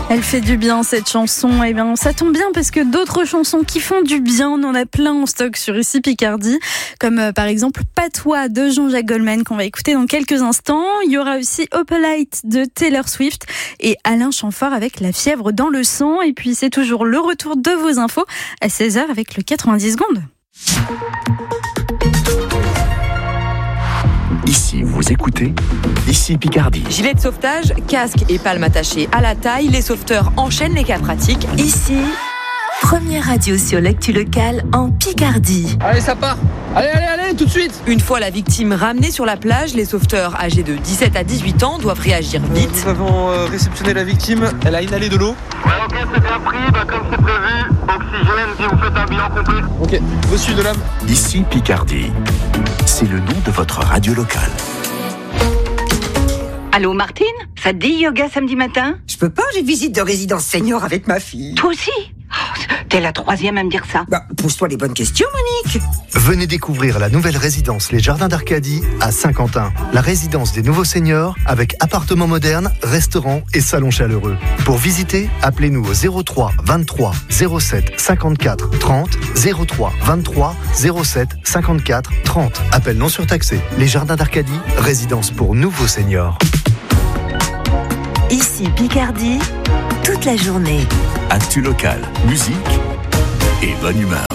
Elle fait du bien cette chanson, et bien ça tombe bien parce que d'autres chansons qui font du bien, on en a plein en stock sur Ici Picardie, comme par exemple Patois de Jean-Jacques Goldman qu'on va écouter dans quelques instants. Il y aura aussi Opalite de Taylor Swift et Alain Chamfort avec La fièvre dans le sang. Et puis c'est toujours le retour de vos infos à 16h avec le 90 secondes. Ici, vous écoutez Ici Picardie. Gilet de sauvetage, casque et palme attachée à la taille, les sauveteurs enchaînent les cas pratiques. Ici, première radio sur l'actu locale en Picardie. Allez, ça part. Allez, tout de suite. Une fois la victime ramenée sur la plage, les sauveteurs âgés de 17 à 18 ans doivent réagir vite. Nous avons réceptionné la victime, elle a inhalé de l'eau. Ouais, ok, c'est bien pris, comme c'est prévu. Oxygène, si vous faites un bilan complet. Ok, reçu de l'âme. Ici Picardie. C'est le nom de votre radio locale. Allô Martine, ça te dit yoga samedi matin? Je peux pas, j'ai visite de résidence senior avec ma fille. Toi aussi? Oh, t'es la troisième à me dire ça. Pose-toi les bonnes questions, Monique. Venez découvrir la nouvelle résidence Les Jardins d'Arcadie à Saint-Quentin. La résidence des nouveaux seniors avec appartements modernes, restaurants et salons chaleureux. Pour visiter, appelez-nous au 03 23 07 54 30 03 23 07 54 30. Appel non surtaxé. Les Jardins d'Arcadie, résidence pour nouveaux seniors. Ici Picardie, toute la journée. Actu locale, musique et bonne humeur.